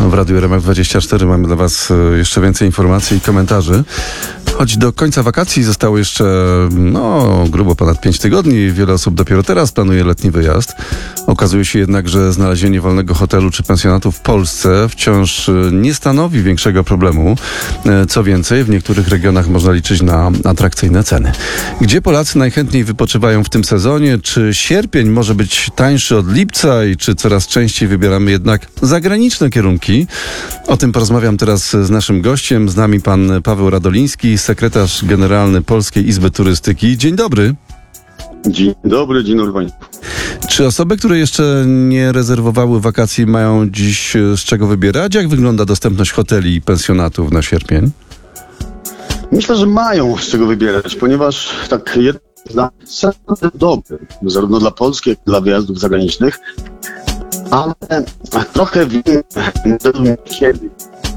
W Radiu RMF24 mamy dla Was jeszcze więcej informacji i komentarzy. Choć do końca wakacji zostało jeszcze grubo ponad 5 tygodni, wiele osób dopiero teraz planuje letni wyjazd. Okazuje się jednak, że znalezienie wolnego hotelu czy pensjonatu w Polsce wciąż nie stanowi większego problemu. Co więcej, w niektórych regionach można liczyć na atrakcyjne ceny. Gdzie Polacy najchętniej wypoczywają w tym sezonie? Czy sierpień może być tańszy od lipca i czy coraz częściej wybieramy jednak zagraniczne kierunki? O tym porozmawiam teraz z naszym gościem. Z nami pan Paweł Radoliński, sekretarz generalny Polskiej Izby Turystyki. Dzień dobry. Dzień dobry Państwu. Czy osoby, które jeszcze nie rezerwowały wakacji, mają dziś z czego wybierać? Jak wygląda dostępność hoteli i pensjonatów na sierpień? Myślę, że mają z czego wybierać, ponieważ tak jest dobry, zarówno dla Polski, jak i dla wyjazdów zagranicznych, ale trochę wiem, kiedy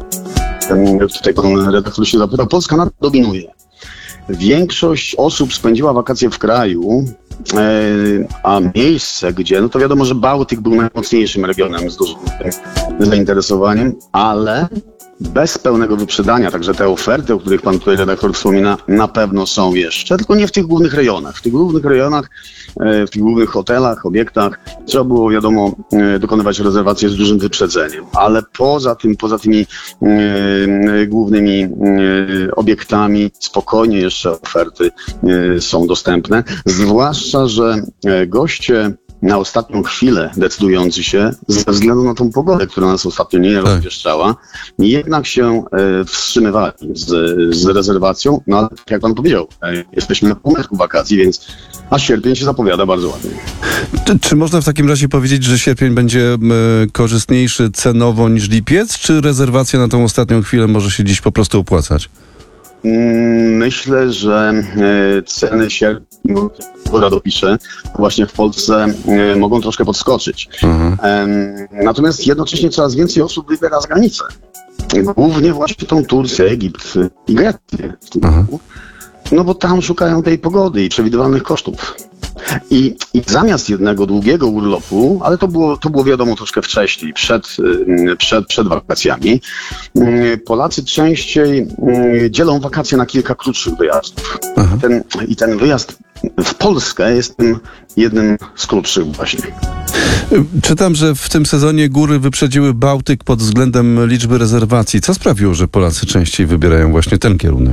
tutaj pan redaktor się zapytał, Polska nadal dominuje. Większość osób spędziła wakacje w kraju, a miejsce, gdzie, no to wiadomo, że Bałtyk był najmocniejszym regionem z dużym zainteresowaniem, ale bez pełnego wyprzedania, także te oferty, o których pan tutaj redaktor wspomina, na pewno są jeszcze, tylko nie w tych głównych rejonach. W tych głównych rejonach, w tych głównych hotelach, obiektach trzeba było, wiadomo, dokonywać rezerwacji z dużym wyprzedzeniem, ale poza tymi głównymi obiektami spokojnie jeszcze oferty są dostępne, zwłaszcza, że goście na ostatnią chwilę decydujący się, ze względu na tą pogodę, która nas ostatnio nie rozpieszczała, jednak się wstrzymywali z rezerwacją, no ale tak jak pan powiedział, jesteśmy na półmetku wakacji, a sierpień się zapowiada bardzo ładnie. Czy można w takim razie powiedzieć, że sierpień będzie korzystniejszy cenowo niż lipiec, czy rezerwacja na tą ostatnią chwilę może się dziś po prostu opłacać? Myślę, że ceny sierpnia, która dopisze, właśnie w Polsce mogą troszkę podskoczyć. Natomiast jednocześnie coraz więcej osób wybiera za granicę. Głównie właśnie tą Turcję, Egipt i Grecję w tym roku. No bo tam szukają tej pogody i przewidywalnych kosztów. I zamiast jednego długiego urlopu, ale to było wiadomo troszkę wcześniej, przed wakacjami, Polacy częściej dzielą wakacje na kilka krótszych wyjazdów. I ten wyjazd w Polskę jest tym jednym z krótszych właśnie. Czytam, że w tym sezonie góry wyprzedziły Bałtyk pod względem liczby rezerwacji. Co sprawiło, że Polacy częściej wybierają właśnie ten kierunek?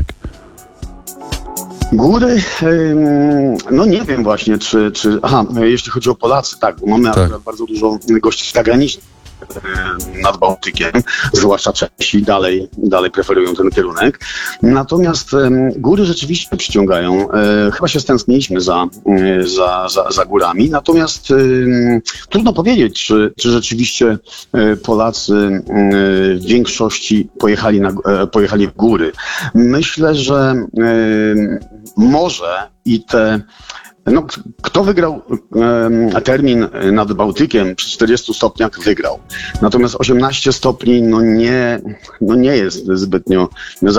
Góry, no nie wiem właśnie, jeśli chodzi o Polacy, tak, bo mamy akurat bardzo dużo gości zagranicznych nad Bałtykiem, zwłaszcza Czesi dalej preferują ten kierunek. Natomiast góry rzeczywiście przyciągają. Chyba się stęskniliśmy za górami. Natomiast trudno powiedzieć, czy rzeczywiście Polacy w większości pojechali w góry. Myślę, że może i kto wygrał termin nad Bałtykiem przy 40 stopniach, wygrał. Natomiast 18 stopni nie jest zbytnio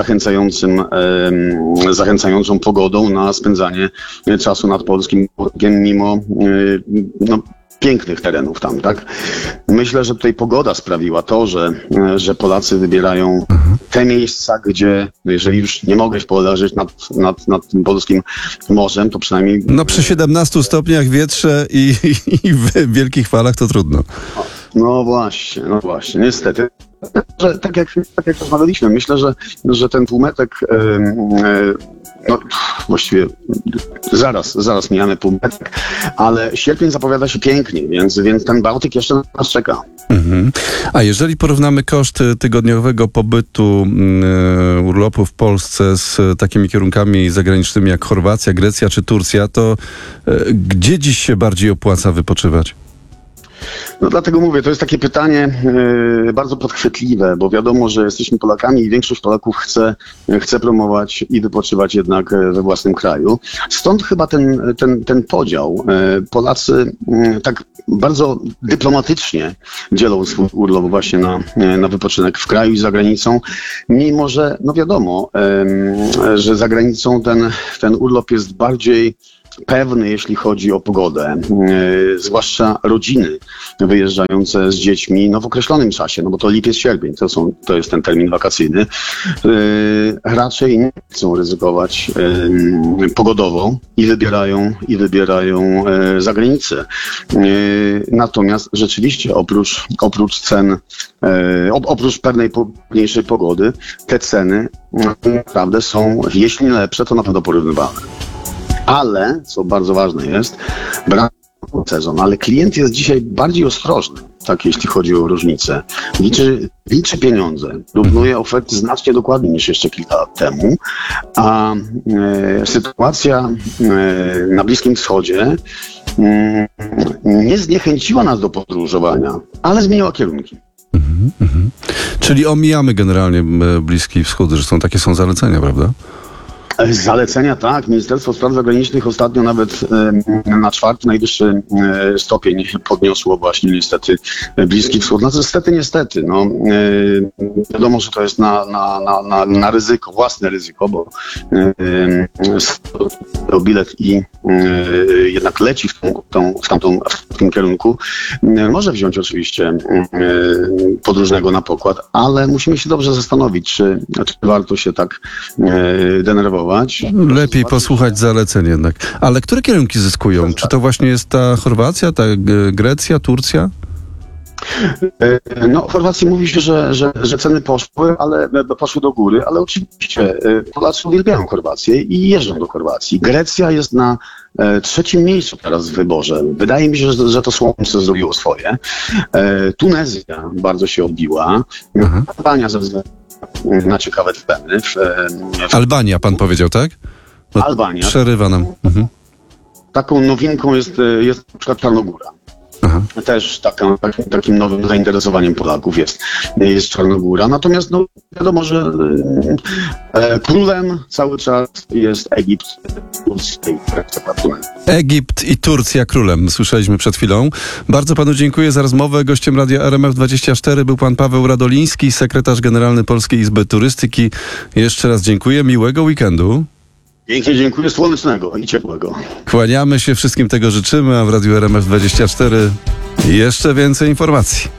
zachęcającą pogodą na spędzanie czasu nad polskim Bałtykiem, mimo pięknych terenów tam, tak? Myślę, że tutaj pogoda sprawiła to, że Polacy wybierają te miejsca, gdzie, jeżeli już nie mogłeś poleżeć nad tym polskim morzem, to przynajmniej... No przy 17 stopniach, wietrze i w wielkich falach to trudno. No właśnie, niestety. Tak jak rozmawialiśmy, myślę, że ten półmetek, właściwie zaraz mijamy półmetek, ale sierpień zapowiada się pięknie, więc ten Bałtyk jeszcze nas czeka. A jeżeli porównamy koszt tygodniowego pobytu urlopu w Polsce z takimi kierunkami zagranicznymi jak Chorwacja, Grecja czy Turcja, to gdzie dziś się bardziej opłaca wypoczywać? No dlatego mówię, to jest takie pytanie bardzo podchwytliwe, bo wiadomo, że jesteśmy Polakami i większość Polaków chce promować i wypoczywać jednak we własnym kraju. Stąd chyba ten podział. Polacy tak bardzo dyplomatycznie dzielą swój urlop właśnie na wypoczynek w kraju i za granicą, mimo że no wiadomo, że za granicą ten urlop jest bardziej pewny, jeśli chodzi o pogodę, zwłaszcza rodziny wyjeżdżające z dziećmi w określonym czasie, bo to lipiec, sierpień, to jest ten termin wakacyjny, raczej nie chcą ryzykować pogodowo i wybierają zagranicę. Natomiast rzeczywiście oprócz cen, oprócz pewniejszej pogody, te ceny naprawdę są, jeśli nie lepsze, to na pewno porównywalne. Ale, co bardzo ważne jest, brak sezon, ale klient jest dzisiaj bardziej ostrożny, tak jeśli chodzi o różnicę. Liczy pieniądze, równuje oferty znacznie dokładniej niż jeszcze kilka lat temu, a sytuacja na Bliskim Wschodzie nie zniechęciła nas do podróżowania, ale zmieniła kierunki. Czyli omijamy generalnie Bliski Wschód, zresztą takie są zalecenia, prawda? Zalecenia tak. Ministerstwo Spraw Zagranicznych ostatnio nawet na 4. najwyższy stopień podniosło właśnie niestety Bliski Wschód. Niestety. Wiadomo, że to jest na ryzyko, własne ryzyko, bo bilet i jednak leci w tym kierunku. Może wziąć oczywiście podróżnego na pokład, ale musimy się dobrze zastanowić, czy warto się tak denerwować. Lepiej posłuchać zaleceń jednak. Ale które kierunki zyskują? Czy to właśnie jest ta Chorwacja, ta Grecja, Turcja? W Chorwacji mówi się, że ceny poszły do góry, ale oczywiście Polacy uwielbiają Chorwację i jeżdżą do Chorwacji. Grecja jest na 3. miejscu teraz w wyborze. Wydaje mi się, że to słońce zrobiło swoje. Tunezja bardzo się odbiła. Albania ze względu na ciekawe ceny. Albania, pan powiedział, tak? Albania. Przerywa nam. Taką nowinką jest na przykład Czarnogóra. Też takim nowym zainteresowaniem Polaków jest Czarnogóra. Natomiast wiadomo, że królem cały czas jest Egipt, Egipt i Turcja królem. Słyszeliśmy przed chwilą. Bardzo panu dziękuję za rozmowę. Gościem Radia RMF24 był pan Paweł Radoliński, sekretarz generalny Polskiej Izby Turystyki. Jeszcze raz dziękuję. Miłego weekendu. Pięknie dziękuję, słonecznego i ciepłego. Kłaniamy się, wszystkim tego życzymy, a w Radiu RMF24 jeszcze więcej informacji.